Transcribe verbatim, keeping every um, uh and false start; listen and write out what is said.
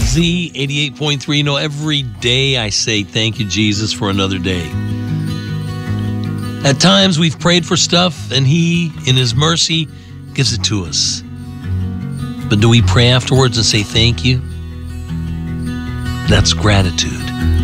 Z eighty-eight point three. You know, every day I say thank you, Jesus, for another day. At times we've prayed for stuff and He, in His mercy, gives it to us. But do we pray afterwards and say thank you? That's gratitude.